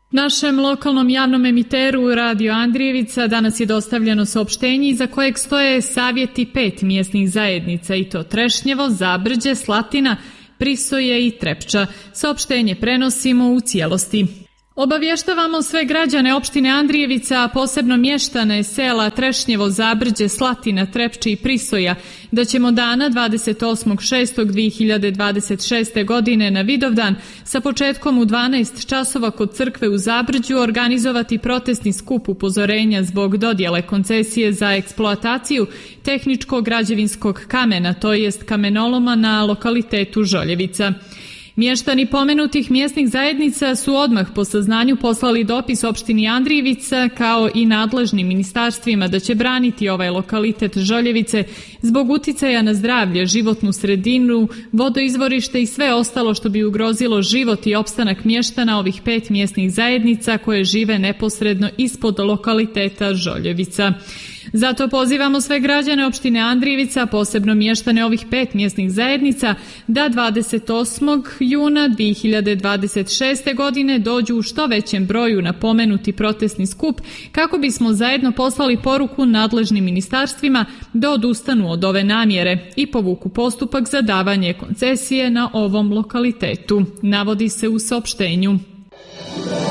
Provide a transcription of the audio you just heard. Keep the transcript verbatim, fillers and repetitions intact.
Našem lokalnom javnom emiteru Radio Andrijevica danas je dostavljeno saopštenje iza kojeg stoje savjeti pet mjesnih zajednica, i to Trešnjevo, Zabrđe, Slatina, Prisoje i Trepča. Saopštenje prenosimo u cijelosti. Obavještavamo sve građane opštine Andrijevica, a posebno mještane sela Trešnjevo, Zabrđe, Slatina, Trepče i Prisoja, da ćemo dana dvadeset osmog šestog dvije hiljade dvadeset šeste. godine na Vidovdan sa početkom u dvanaest časova kod crkve u Zabrđu organizovati protestni skup upozorenja zbog dodjele koncesije za eksploataciju tehničkog građevinskog kamena, to jest kamenoloma na lokalitetu Žoljevica. Mještani pomenutih mjesnih zajednica su odmah po saznanju poslali dopis opštini Andrijevica kao i nadležnim ministarstvima da će braniti ovaj lokalitet Žoljevice zbog uticaja na zdravlje, životnu sredinu, vodoizvorište i sve ostalo što bi ugrozilo život i opstanak mještana ovih pet mjesnih zajednica koje žive neposredno ispod lokaliteta Žoljevica. Zato pozivamo sve građane opštine Andrijevica, posebno mještane ovih pet mjesnih zajednica, da dvadeset osmog juna dvije hiljade dvadeset šeste. godine dođu u što većem broju na pomenuti protestni skup kako bismo zajedno poslali poruku nadležnim ministarstvima da odustanu od ove namjere i povuku postupak za davanje koncesije na ovom lokalitetu, navodi se u saopštenju.